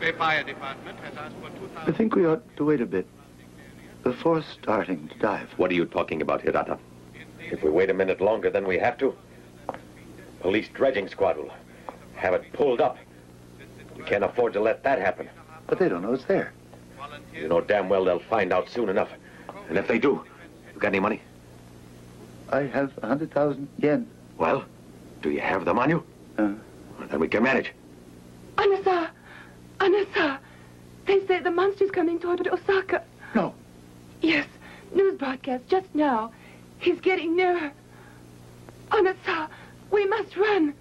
Bay Fire Department has asked for 2,000... I think we ought to wait a bit before starting to dive. What are you talking about, Hirata? If we wait a minute longer than we have to, police dredging squad will have it pulled up. We can't afford to let that happen. But they don't know it's there. You know damn well they'll find out soon enough. And if they do, you got any money? I have 100,000 yen. Well, do you have them on you? Well, then we can manage. Anasa! Anasa! They say the monster's coming toward Osaka. No. Yes, news broadcast just now. He's getting nearer. Anasa, we must run.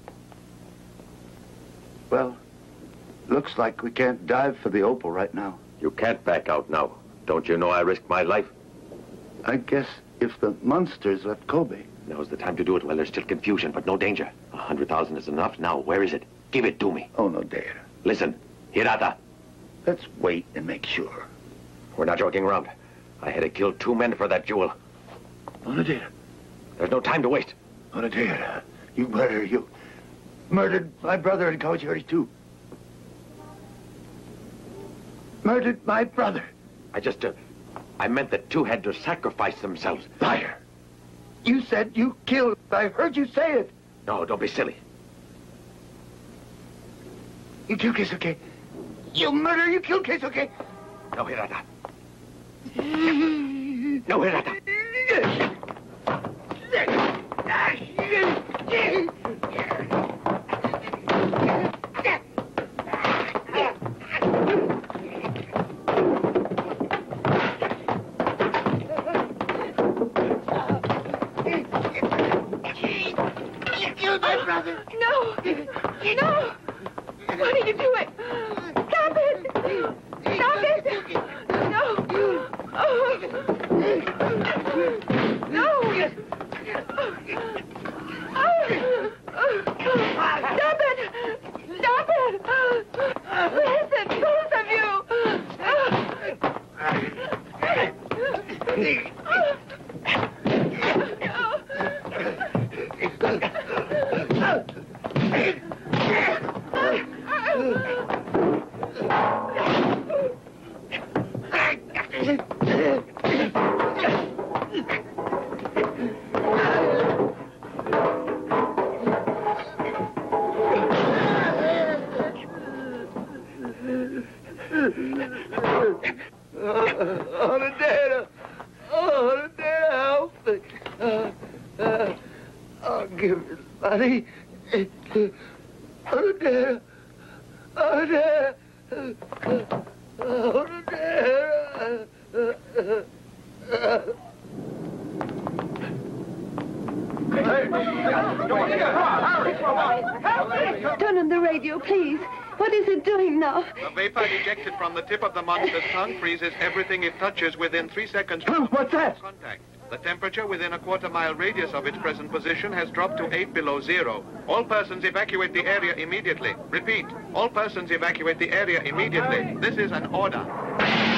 Well, looks like we can't dive for the Opal right now. You can't back out now. Don't you know I risked my life? I guess if the monster's left Kobe. Now's the time to do it while there's still confusion, but no danger. 100,000 is enough. Now, where is it? Give it to me. Oh, no dare. Listen, Hirata. Let's wait and make sure. We're not joking around. I had to kill 2 men for that jewel. Oh, no dare. There's no time to waste. Oh, no dare. You murderer, you murdered my brother in Kawachiori, too. Murdered my brother. I meant that 2 had to sacrifice themselves. Liar. You said you killed. I heard you say it. No, don't be silly. You killed Keisuke. You murderer, you killed Keisuke. No, Hirata. No, Hirata. No! No! What are you doing? Stop it! Stop it! No! Oh. No! Stop it! Stop it! Listen, both of you! I'll give you money. Oh, dear. Oh, dear. Oh, dear. Turn on the radio, please. What is it doing now? The vapor ejected from the tip of the monster's tongue freezes everything it touches within 3 seconds. What's that? Contact. The temperature within a quarter-mile radius of its present position has dropped to 8 below zero. All persons evacuate the area immediately. Repeat, all persons evacuate the area immediately. This is an order.